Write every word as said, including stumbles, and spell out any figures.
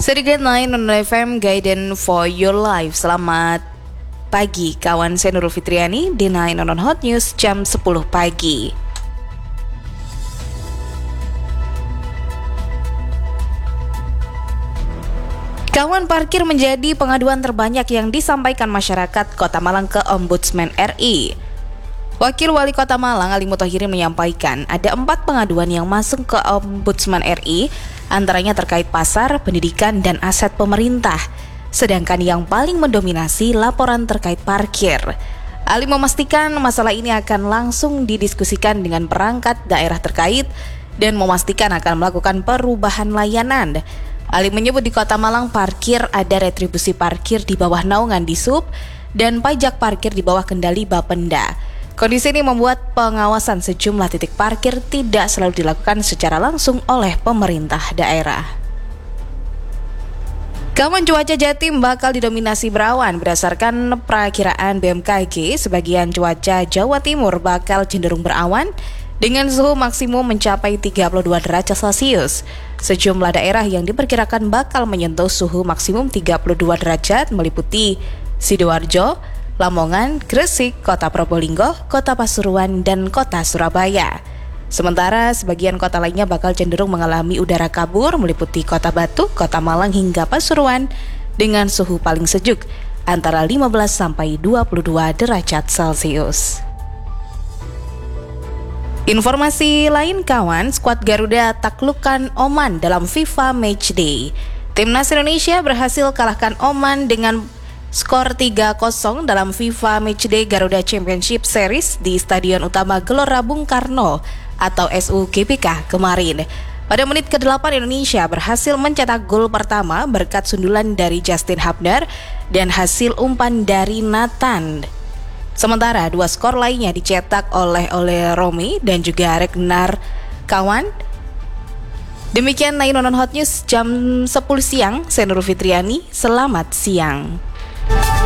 Sedikit naik non F M Guidance for Your Life. Selamat pagi kawan, saya Nurul Fitriani di Nine on Hot News jam sepuluh pagi. Kawan, parkir menjadi pengaduan terbanyak yang disampaikan masyarakat Kota Malang ke Ombudsman R I. Wakil Wali Kota Malang Ali Muthahirin menyampaikan ada empat pengaduan yang masuk ke Ombudsman R I, antaranya terkait pasar, pendidikan, dan aset pemerintah. Sedangkan yang paling mendominasi laporan terkait parkir. Ali memastikan masalah ini akan langsung didiskusikan dengan perangkat daerah terkait dan memastikan akan melakukan perubahan layanan. Ali menyebut di Kota Malang parkir ada retribusi parkir di bawah naungan Disub dan pajak parkir di bawah kendali Bapenda. Kondisi ini membuat pengawasan sejumlah titik parkir tidak selalu dilakukan secara langsung oleh pemerintah daerah. Kawan, cuaca Jatim bakal didominasi berawan. Berdasarkan perakiraan B M K G, sebagian cuaca Jawa Timur bakal cenderung berawan dengan suhu maksimum mencapai tiga puluh dua derajat Celcius. Sejumlah daerah yang diperkirakan bakal menyentuh suhu maksimum tiga puluh dua derajat meliputi Sidoarjo, Lamongan, Gresik, Kota Probolinggo, Kota Pasuruan, dan Kota Surabaya. Sementara sebagian kota lainnya bakal cenderung mengalami udara kabur meliputi Kota Batu, Kota Malang, hingga Pasuruan dengan suhu paling sejuk antara lima belas sampai dua puluh dua derajat Celcius. Informasi lain kawan, skuad Garuda taklukkan Oman dalam FIFA Matchday. Timnas Indonesia berhasil kalahkan Oman dengan skor tiga kosong dalam FIFA Matchday Garuda Championship Series di Stadion Utama Gelora Bung Karno atau S U G B K kemarin. Pada menit kedelapan Indonesia berhasil mencetak gol pertama berkat sundulan dari Justin Hubner dan hasil umpan dari Nathan. Sementara dua skor lainnya dicetak oleh oleh Romi dan juga Regnar kawan. Demikian Nine on Hot News jam sepuluh siang. Saya Nurul Fitriani. Selamat siang.